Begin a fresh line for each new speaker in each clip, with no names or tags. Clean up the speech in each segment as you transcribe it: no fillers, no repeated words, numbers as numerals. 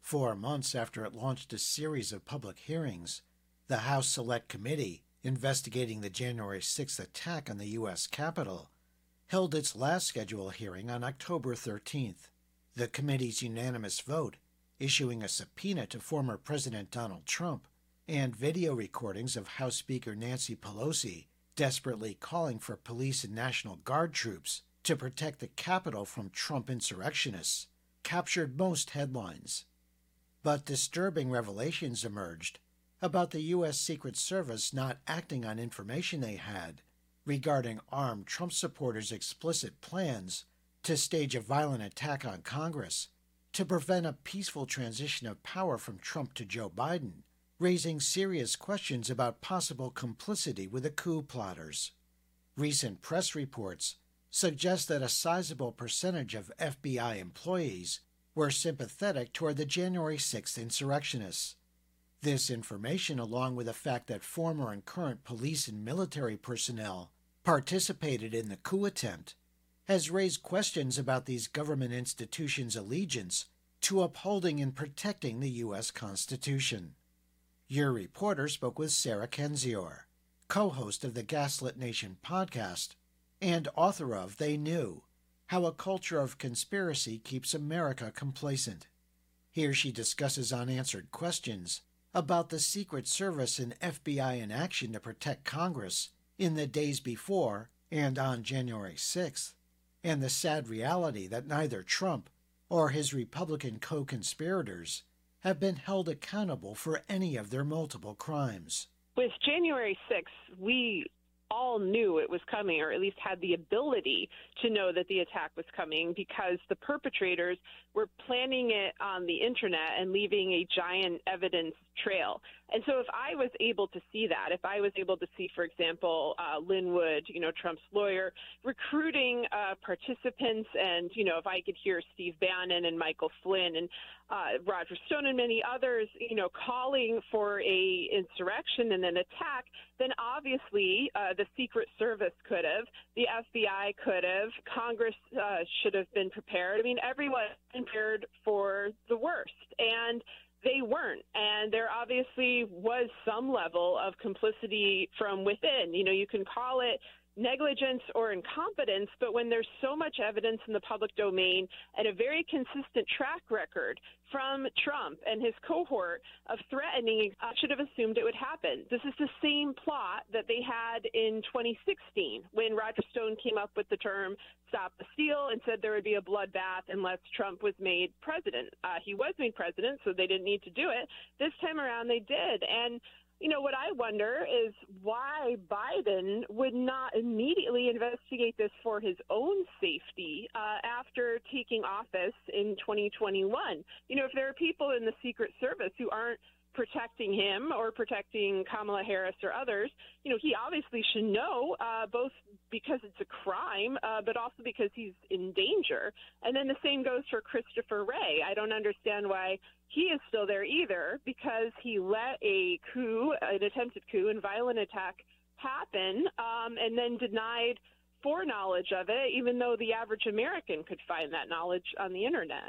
4 months after it launched a series of public hearings, the House Select Committee investigating the January 6th attack on the U.S. Capitol held its last scheduled hearing on October 13th. The committee's unanimous vote, issuing a subpoena to former President Donald Trump, and video recordings of House Speaker Nancy Pelosi desperately calling for police and National Guard troops to protect the Capitol from Trump insurrectionists, captured most headlines. But disturbing revelations emerged about the U.S. Secret Service not acting on information they had regarding armed Trump supporters' explicit plans to stage a violent attack on Congress to prevent a peaceful transition of power from Trump to Joe Biden, raising serious questions about possible complicity with the coup plotters. Recent press reports suggest that a sizable percentage of FBI employees were sympathetic toward the January 6th insurrectionists. This information, along with the fact that former and current police and military personnel participated in the coup attempt, has raised questions about these government institutions' allegiance to upholding and protecting the U.S. Constitution. Your reporter spoke with Sarah Kendzior, co-host of the Gaslit Nation podcast and author of They Knew: How a Culture of Conspiracy Keeps America Complacent. Here she discusses unanswered questions about the Secret Service and FBI in action to protect Congress in the days before and on January 6th, and the sad reality that neither Trump or his Republican co-conspirators have been held accountable for any of their multiple crimes.
With January 6th, we all knew it was coming, or at least had the ability to know that the attack was coming, because the perpetrators were planning it on the internet and leaving a giant evidence trail. And so if I was able to see that, if I was able to see, for example, Lin Wood, Trump's lawyer, recruiting participants, and, if I could hear Steve Bannon and Michael Flynn and Roger Stone and many others, calling for a insurrection and an attack, then obviously the Secret Service could have, the FBI could have, Congress should have been prepared. I mean, everyone prepared for the worst, and they weren't. And there obviously was some level of complicity from within. You can call it negligence or incompetence, but when there's so much evidence in the public domain and a very consistent track record from Trump and his cohort of threatening, I should have assumed it would happen. This is the same plot that they had in 2016 when Roger Stone came up with the term "Stop the Steal" and said there would be a bloodbath unless Trump was made president. He was made president, so they didn't need to do it. This time around, they did. And what I wonder is why Biden would not immediately investigate this for his own safety after taking office in 2021. If there are people in the Secret Service who aren't protecting him or protecting Kamala Harris or others, he obviously should know, both because it's a crime, but also because he's in danger. And then the same goes for Christopher Wray. I don't understand why he is still there either, because he let a coup, an attempted coup and violent attack happen, and then denied foreknowledge of it, even though the average American could find that knowledge on the internet.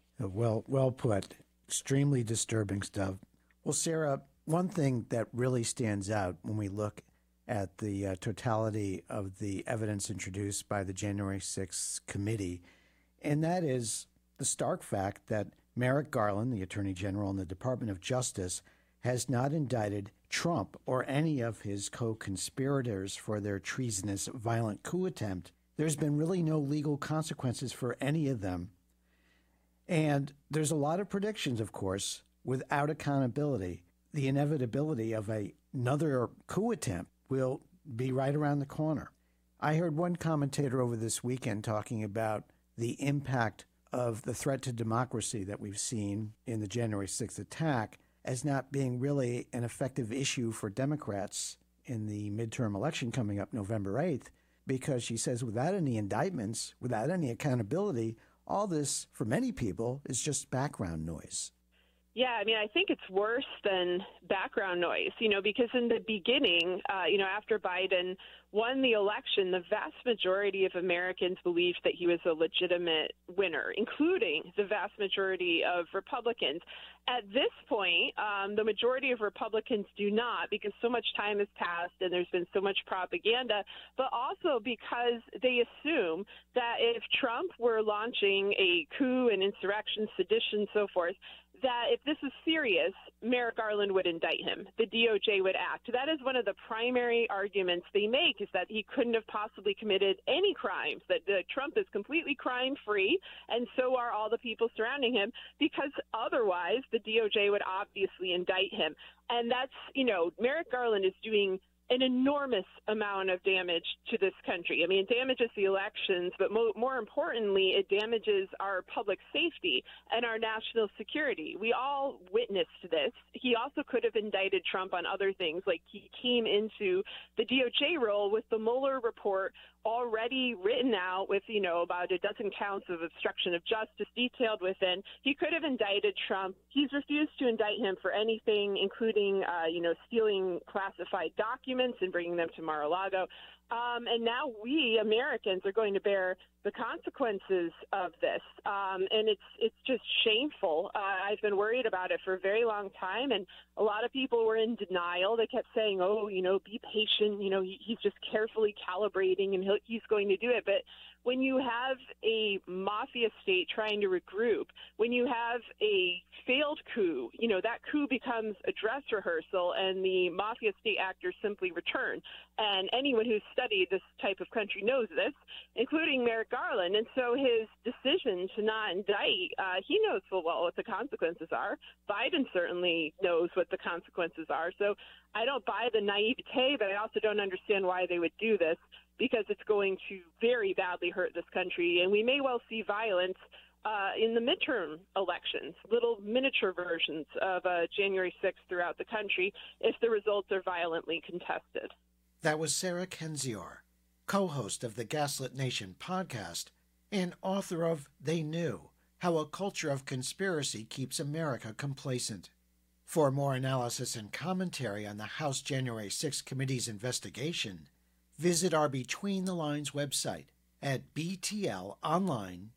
Well put. Extremely disturbing stuff. Well, Sarah, one thing that really stands out when we look at the totality of the evidence introduced by the January 6th committee, and that is the stark fact that Merrick Garland, the Attorney General in the Department of Justice, has not indicted Trump or any of his co-conspirators for their treasonous violent coup attempt. There's been really no legal consequences for any of them. And there's a lot of predictions, of course, without accountability. The inevitability of another coup attempt will be right around the corner. I heard one commentator over this weekend talking about the impact of the threat to democracy that we've seen in the January 6th attack as not being really an effective issue for Democrats in the midterm election coming up November 8th, because she says without any indictments, without any accountability, all this, for many people, is just background noise.
Yeah, I mean, I think it's worse than background noise, because in the beginning, after Biden won the election, the vast majority of Americans believed that he was a legitimate winner, including the vast majority of Republicans. At this point, the majority of Republicans do not, because so much time has passed and there's been so much propaganda, but also because they assume that if Trump were launching a coup, an insurrection, sedition, so forth, that if this is serious, Merrick Garland would indict him. The DOJ would act. That is one of the primary arguments they make, is that he couldn't have possibly committed any crimes, that Trump is completely crime-free, and so are all the people surrounding him, because otherwise the DOJ would obviously indict him. And that's, Merrick Garland is doing an enormous amount of damage to this country. I mean, it damages the elections, but more importantly, it damages our public safety and our national security. We all witnessed this. He also could have indicted Trump on other things, like he came into the DOJ role with the Mueller report already written out with, about a dozen counts of obstruction of justice detailed within. He could have indicted Trump. He's refused to indict him for anything, including, stealing classified documents and bringing them to Mar-a-Lago. And now we Americans are going to bear the consequences of this. And it's just shameful. I've been worried about it for a very long time. And a lot of people were in denial. They kept saying, be patient. He's just carefully calibrating and he's going to do it. But when you have a mafia state trying to regroup, when you have a failed coup, that coup becomes a dress rehearsal and the mafia state actors simply return. And anyone who's studied this type of country knows this, including Merrick Garland. And so his decision to not indict, he knows full well what the consequences are. Biden certainly knows what the consequences are. So I don't buy the naivete, but I also don't understand why they would do this, because it's going to very badly hurt this country. And we may well see violence in the midterm elections, little miniature versions of January 6th throughout the country if the results are violently contested.
That was Sarah Kendzior, co-host of the Gaslit Nation podcast and author of They Knew, How a Culture of Conspiracy Keeps America Complacent. For more analysis and commentary on the House January 6th Committee's investigation, visit our Between the Lines website at btlonline.org.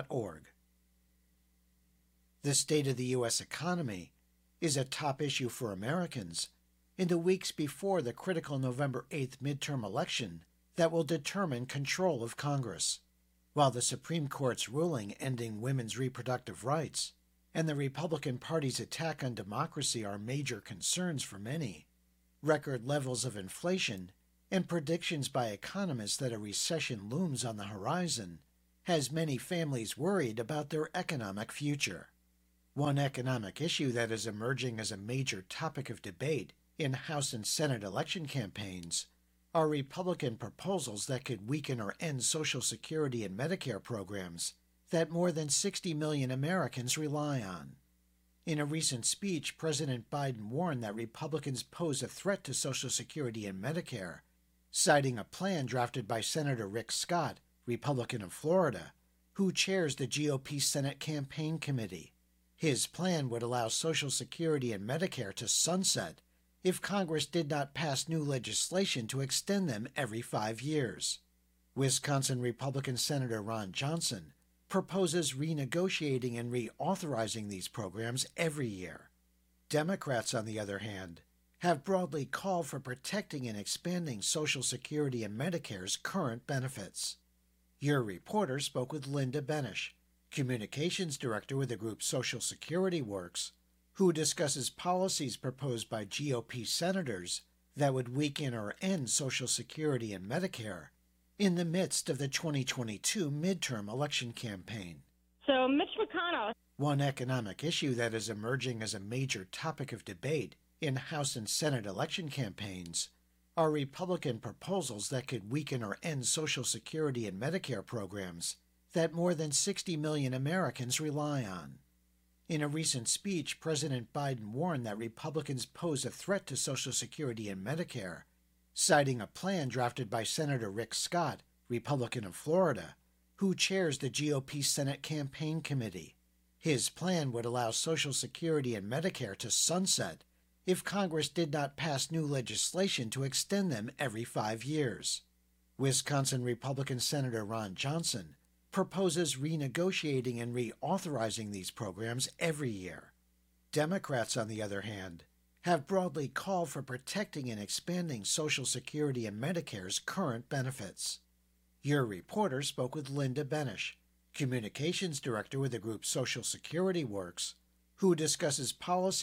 The state of the U.S. economy is a top issue for Americans in the weeks before the critical November 8th midterm election that will determine control of Congress. While the Supreme Court's ruling ending women's reproductive rights and the Republican Party's attack on democracy are major concerns for many, record levels of inflation and predictions by economists that a recession looms on the horizon has many families worried about their economic future. One economic issue that is emerging as a major topic of debate in House and Senate election campaigns are Republican proposals that could weaken or end Social Security and Medicare programs that more than 60 million Americans rely on. In a recent speech, President Biden warned that Republicans pose a threat to Social Security and Medicare, citing a plan drafted by Senator Rick Scott, Republican of Florida, who chairs the GOP Senate Campaign Committee. His plan would allow Social Security and Medicare to sunset if Congress did not pass new legislation to extend them every 5 years. Wisconsin Republican Senator Ron Johnson proposes renegotiating and reauthorizing these programs every year. Democrats, on the other hand, have broadly called for protecting and expanding Social Security and Medicare's current benefits. Your reporter spoke with Linda Benish, Communications Director with the group Social Security Works, who discusses policies proposed by GOP senators that would weaken or end Social Security and Medicare in the midst of the 2022 midterm election campaign.
So Mitch McConnell.
One economic issue that is emerging as a major topic of debate in House and Senate election campaigns are Republican proposals that could weaken or end Social Security and Medicare programs that more than 60 million Americans rely on. In a recent speech, President Biden warned that Republicans pose a threat to Social Security and Medicare, citing a plan drafted by Senator Rick Scott, Republican of Florida, who chairs the GOP Senate Campaign Committee. His plan would allow Social Security and Medicare to sunset if Congress did not pass new legislation to extend them every 5 years. Wisconsin Republican Senator Ron Johnson proposes renegotiating and reauthorizing these programs every year. Democrats, on the other hand, have broadly called for protecting and expanding Social Security and Medicare's current benefits. Your reporter spoke with Linda Benish, Communications Director with the group Social Security Works, who discusses policy